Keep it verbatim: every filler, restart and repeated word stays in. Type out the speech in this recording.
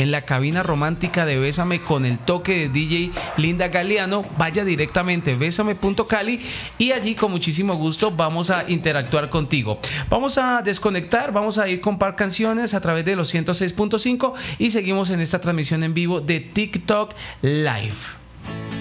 en la cabina romántica de Bésame con el toque de D J Linda Galeano, vaya directamente bésame punto cali y allí con muchísimo gusto vamos a interactuar contigo. Vamos a desconectar, vamos a ir con par canciones a través de los ciento seis punto cinco y seguimos en esta transmisión en vivo de TikTok Live.